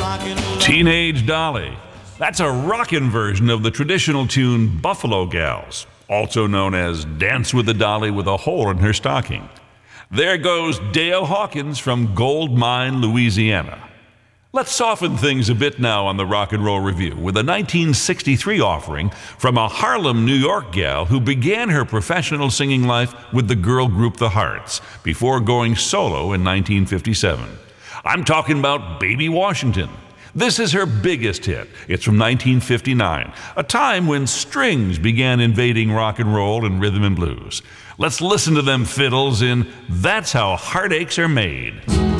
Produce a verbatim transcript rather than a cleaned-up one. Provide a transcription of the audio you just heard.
Teenage Dolly. That's a rockin' version of the traditional tune Buffalo Gals, also known as Dance with a Dolly with a Hole in Her Stocking. There goes Dale Hawkins from Gold Mine, Louisiana. Let's soften things a bit now on the Rock and Roll Review with a nineteen sixty-three offering from a Harlem, New York gal who began her professional singing life with the girl group The Hearts before going solo in nineteen fifty-seven. I'm talking about Baby Washington. This is her biggest hit. It's from nineteen fifty-nine, a time when strings began invading rock and roll and rhythm and blues. Let's listen to them fiddles in That's How Heartaches Are Made.